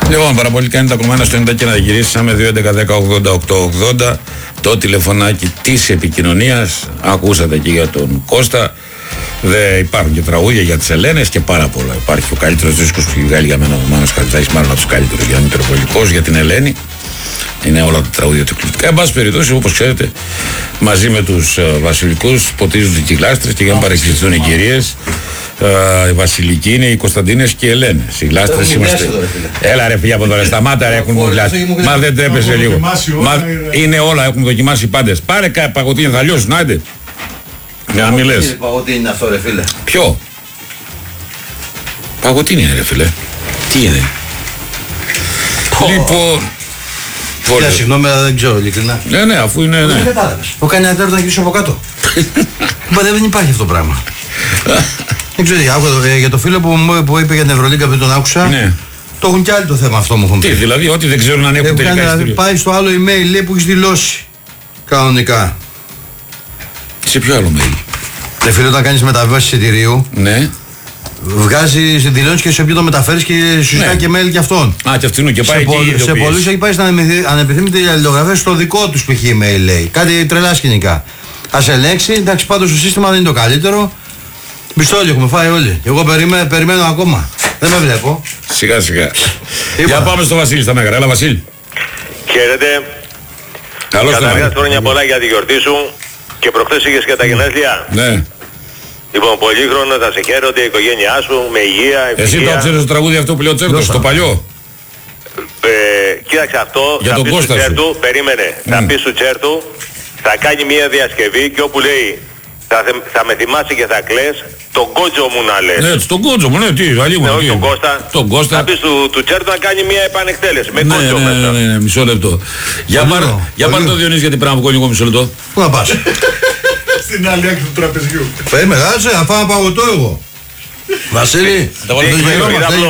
Λοιπόν, παραπολιτικά είναι τα κομμάτια στο 90 και να γυρίσαμε 2.11.10.80.880 το τηλεφωνάκι της επικοινωνίας. Ακούσατε και για τον Κώστα. Υπάρχουν και τραγούδια για τις Ελένες και πάρα πολλά. Υπάρχει ο καλύτερος δίσκος που έχει βγάλει για μένα ο Μάνος Χατζηδάκης, μάλλον από τους καλύτερους, για να είμαι υπερβολικός, για την Ελένη. Είναι όλα τα τραγούδια του εκπληκτικά. Εν πάση περιπτώσει, όπως ξέρετε, μαζί με τους βασιλικούς ποτίζουν και οι γλάστρες και για να παρεξηγηθούν οι κυρίες. Οι βασιλικοί είναι οι Κωνσταντίνες και οι Ελένες. Οι γλάστρες είμαστε. Έλα ρε φίλε από εδώ, σταμάτα ρε, έχουν γλάστρες. Μα δεν τρέπεσαι λίγο. Μα είναι όλα, έχουν δοκιμάσει οι πάντες. Πάρε παγωτίνια, θα λιώσουν, άντε. Για να μην λες. Παγωτίνι είναι αυτό ρε φίλε. Ποιο? Παγωτίνι είναι ρε φίλε. Τι είναι? Λοιπόν. Για συγγνώμη, αλλά δεν ξέρω ειλικρινά. Ναι, αφού είναι. Δεν κατάλαβες. Μου κάνει ένα τέρμα να γυρίσω από κάτω. Δεν υπάρχει αυτό το πράγμα. Δεν ξέρω, για το φίλο που είπε για την Ευρωλίγκα που τον άκουσα. Ναι. Το έχουν κι άλλοι το θέμα αυτό μου έχουν πει. Τι, δηλαδή, ότι δεν ξέρουν αν έχουν τελικά εισιτήριο. Πάει στο άλλο email, λέει που έχει δηλώσει. Κανονικά. Σε ποιο άλλο mail? Ρε φίλε, όταν κάνεις μεταβίβαση εισιτηρίου. Ναι. Βγάζει δηλώσεις και σε ποιον το μεταφέρεις και σου ζητάει και mail και αυτόν. Α, και αυτήν και πάει εκεί. Σε πολλούς έχει πάει στην ανεπιθύμητη αλληλογραφία στο δικό τους π.χ. email, λέει. Κάτι τρελά σκηνικά. Ας ελέγξει, εντάξει, πάντως το σύστημα δεν είναι το καλύτερο. Πιστόλι έχουμε φάει όλοι. Εγώ περιμένω ακόμα. Δεν με βλέπω. Σιγά σιγά. Για πάμε στο Βασίλη στα Μέγαρα. Έλα Βασίλη. Χαίρετε. Καλώς ήρθατε. Καταρχάς χρόνια πολλά για τη γιορτή σου και προχθές είχες και τα γενέθλια. Ναι. Λοιπόν, πολύ χρόνο θα σε χαίρονται η οικογένειά σου, με υγεία, ευτυχία. Εσύ το ξέρεις το τραγούδι αυτό που λέει ο Τσέρτος, το παλιό? Κοίταξε αυτό, για θα τον πεις του Κώστα Τσέρτου, περίμενε, θα πεις του Τσέρτου, θα κάνει μια διασκευή και όπου λέει θα με θυμάσαι και θα κλαις, τον κότζο μου να λες. Ναι, τον κότζο μου, ναι, τι, αλλή μου. Ναι, όχι τον Κώστα. Θα πεις του Τσέρτου να κάνει μια επανεκτέλεση, με κότζο μέσα. Ναι, μισό λεπτό. Για πάρε το Διονύση γιατί πρέπει να βγω λίγο μισό λεπτό. Πού να πας? Στην άλλη άκρη του τραπεζιού. Περίμενε, άσε, να φάω παγωτό εγώ. Βασίλη,